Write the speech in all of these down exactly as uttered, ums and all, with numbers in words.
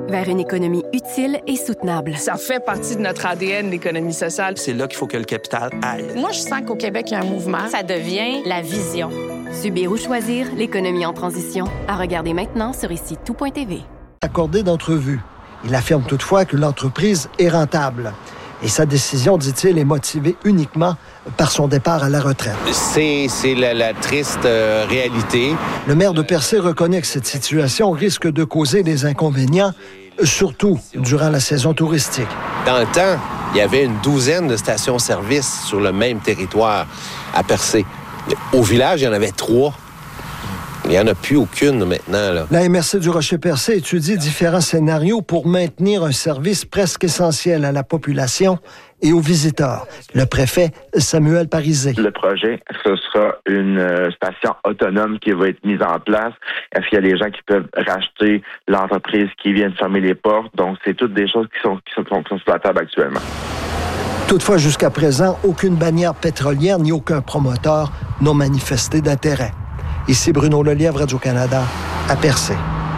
vers une économie utile et soutenable. Ça fait partie de notre A D N, l'économie sociale. C'est là qu'il faut que le capital aille. Moi, je sens qu'au Québec, il y a un mouvement. Ça devient la vision. Subir ou choisir, l'économie en transition. À regarder maintenant sur ici tout point t v. Accordé d'entrevue. Il affirme toutefois que l'entreprise est rentable. Et sa décision, dit-il, est motivée uniquement par son départ à la retraite. C'est, c'est la, la triste euh, réalité. Le maire de Percé reconnaît que cette situation risque de causer des inconvénients, surtout durant la saison touristique. Dans le temps, il y avait une douzaine de stations-service sur le même territoire à Percé. Au village, il y en avait trois. Il n'y en a plus aucune maintenant. Là. La M R C du Rocher-Percé étudie différents scénarios pour maintenir un service presque essentiel à la population et aux visiteurs. Le préfet Samuel Parisé. Le projet, ce sera une euh, station autonome qui va être mise en place. Est-ce qu'il y a des gens qui peuvent racheter l'entreprise qui vient de fermer les portes? Donc, c'est toutes des choses qui sont, qui sont, qui sont sur la table actuellement. Toutefois, jusqu'à présent, aucune bannière pétrolière ni aucun promoteur n'ont manifesté d'intérêt. Ici Bruno Lelièvre, Radio-Canada, à Percé.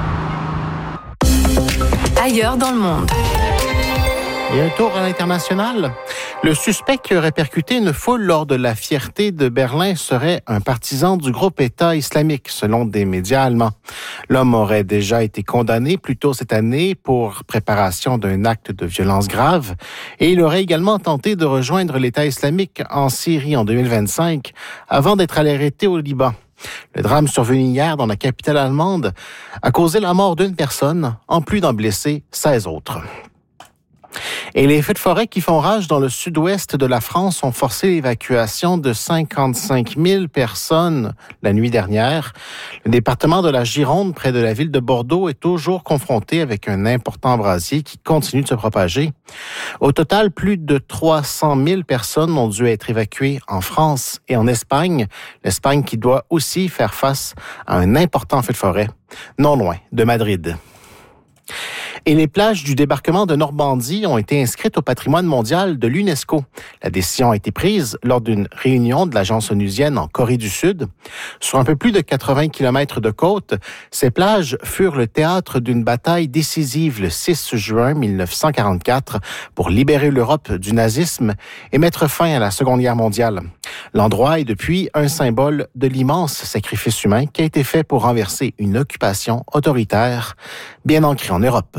Ailleurs dans le monde. Et un tour à l'international. Le suspect qui aurait percuté une foule lors de la Fierté de Berlin serait un partisan du groupe État islamique, selon des médias allemands. L'homme aurait déjà été condamné plus tôt cette année pour préparation d'un acte de violence grave et il aurait également tenté de rejoindre l'État islamique en Syrie en deux mille vingt-cinq avant d'être arrêté au Liban. Le drame survenu hier dans la capitale allemande a causé la mort d'une personne, en plus d'en blesser seize autres. Et les feux de forêt qui font rage dans le sud-ouest de la France ont forcé l'évacuation de cinquante-cinq mille personnes la nuit dernière. Le département de la Gironde, près de la ville de Bordeaux, est toujours confronté avec un important brasier qui continue de se propager. Au total, plus de trois cent mille personnes ont dû être évacuées en France et en Espagne. L'Espagne qui doit aussi faire face à un important feu de forêt, non loin de Madrid. Et les plages du débarquement de Normandie ont été inscrites au patrimoine mondial de l'UNESCO. La décision a été prise lors d'une réunion de l'agence onusienne en Corée du Sud. Sur un peu plus de quatre-vingts kilomètres de côte, ces plages furent le théâtre d'une bataille décisive le six juin mille neuf cent quarante-quatre pour libérer l'Europe du nazisme et mettre fin à la Seconde Guerre mondiale. L'endroit est depuis un symbole de l'immense sacrifice humain qui a été fait pour renverser une occupation autoritaire bien ancrée en Europe.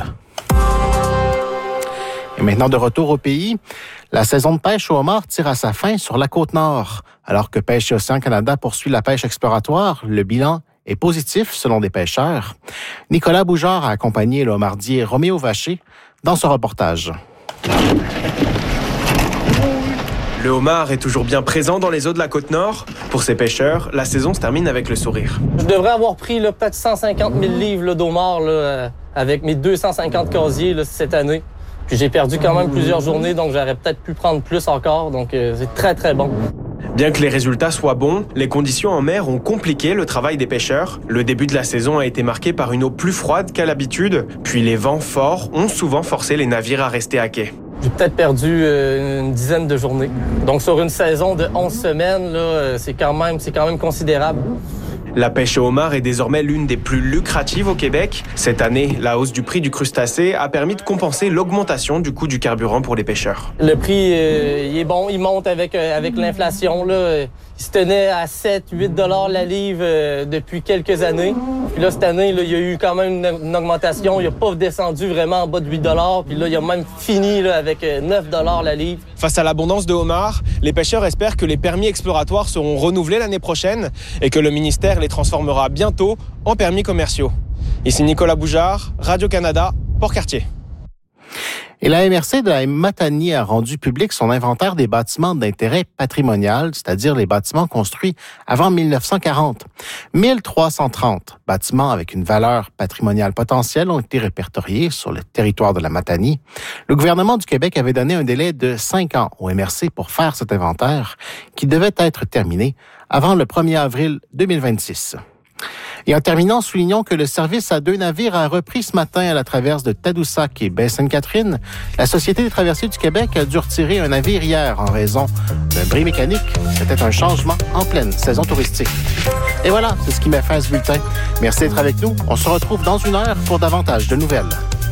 Et maintenant, de retour au pays, la saison de pêche au homard tire à sa fin sur la Côte-Nord. Alors que Pêche et Océan Canada poursuit la pêche exploratoire, le bilan est positif selon des pêcheurs. Nicolas Boujard a accompagné le homardier Roméo Vacher dans ce reportage. Le homard est toujours bien présent dans les eaux de la Côte-Nord. Pour ces pêcheurs, la saison se termine avec le sourire. Je devrais avoir pris là, peut-être cent cinquante mille livres là, d'homard là, euh, avec mes deux cent cinquante casiers là, cette année. Puis j'ai perdu quand même plusieurs journées, donc j'aurais peut-être pu prendre plus encore. Donc euh, c'est très, très bon. Bien que les résultats soient bons, les conditions en mer ont compliqué le travail des pêcheurs. Le début de la saison a été marqué par une eau plus froide qu'à l'habitude. Puis les vents forts ont souvent forcé les navires à rester à quai. J'ai peut-être perdu euh, une dizaine de journées. Donc sur une saison de onze semaines, là, euh, c'est quand même, c'est quand même considérable. La pêche au homard est désormais l'une des plus lucratives au Québec. Cette année, la hausse du prix du crustacé a permis de compenser l'augmentation du coût du carburant pour les pêcheurs. Le prix, euh, il est bon, il monte avec, euh, avec l'inflation. Là. Il se tenait à sept à huit dollars la livre euh, depuis quelques années. Puis là, cette année, là, il y a eu quand même une, une augmentation. Il n'a pas descendu vraiment en bas de huit dollars. Puis là, il a même fini là, avec euh, neuf dollars la livre. Face à l'abondance de homards, les pêcheurs espèrent que les permis exploratoires seront renouvelés l'année prochaine et que le ministère les transformera bientôt en permis commerciaux. Ici Nicolas Boujard, Radio-Canada, Port-Cartier. Et la M R C de la Matanie a rendu public son inventaire des bâtiments d'intérêt patrimonial, c'est-à-dire les bâtiments construits avant mille neuf cent quarante. mille trois cent trente bâtiments avec une valeur patrimoniale potentielle ont été répertoriés sur le territoire de la Matanie. Le gouvernement du Québec avait donné un délai de cinq ans au M R C pour faire cet inventaire, qui devait être terminé avant le premier avril deux mille vingt-six. Et en terminant, soulignons que le service à deux navires a repris ce matin à la traverse de Tadoussac et Baie-Sainte-Catherine. La Société des traversiers du Québec a dû retirer un navire hier en raison d'un bris mécanique. C'était un changement en pleine saison touristique. Et voilà, c'est ce qui met fin à ce bulletin. Merci d'être avec nous. On se retrouve dans une heure pour davantage de nouvelles.